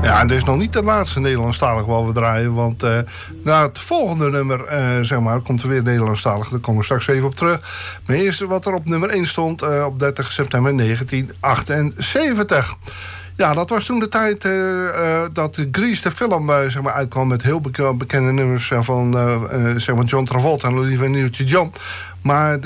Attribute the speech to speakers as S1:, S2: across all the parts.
S1: Ja, en dit is nog niet de laatste Nederlandstalig wat we draaien. Want na het volgende nummer, zeg maar, komt er weer Nederlandstalig. Daar komen we straks even op terug. Maar eerst wat er op nummer 1 stond op 30 september 1978. Ja, dat was toen de tijd dat Grease, de film, zeg maar, uitkwam met heel bekende nummers van zeg maar John Travolta en Olivia Newton-John. Maar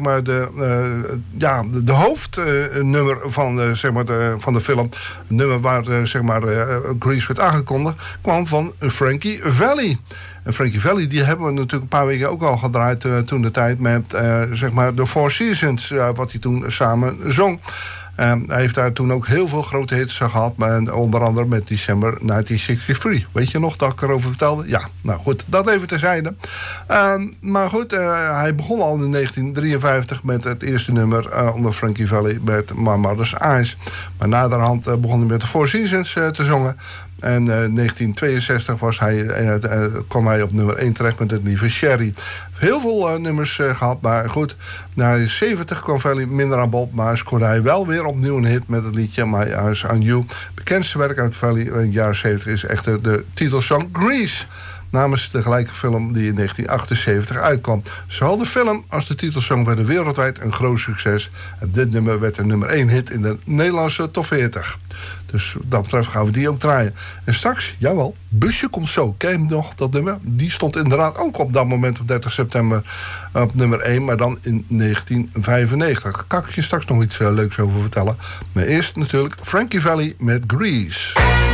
S1: de hoofdnummer van, zeg maar van de film, het nummer waar zeg maar, Grease werd aangekondigd, kwam van Frankie Valli. En Frankie Valli, die hebben we natuurlijk een paar weken ook al gedraaid toen de tijd met zeg maar de Four Seasons, wat hij toen samen zong. Hij heeft daar toen ook heel veel grote hits gehad. Maar onder andere met December 1963. Weet je nog dat ik erover vertelde? Ja, nou goed, dat even terzijde. Maar goed, hij begon al in 1953 met het eerste nummer onder Frankie Valli met My Mother's Eyes. Maar naderhand begon hij met de Four Seasons te zongen. En in 1962 kwam hij op nummer 1 terecht met het lieve Sherry. Heel veel nummers gehad, maar goed. Na 70 kwam Valli minder aan bod, maar scoorde hij wel weer opnieuw een hit met het liedje My Eyes on You. Bekendste werk uit Valli in de jaren 70 is echter de titelsong Grease, namens de gelijke film die in 1978 uitkwam. Zowel de film als de titelsong werden wereldwijd een groot succes. En dit nummer werd een nummer 1 hit in de Nederlandse top 40. Dus wat dat betreft gaan we die ook draaien. En straks, jawel, Busje komt zo. Ken je hem nog, dat nummer? Die stond inderdaad ook op dat moment op 30 september op nummer 1, maar dan in 1995. Daar kan ik je straks nog iets leuks over vertellen. Maar eerst natuurlijk Frankie Valli met Grease.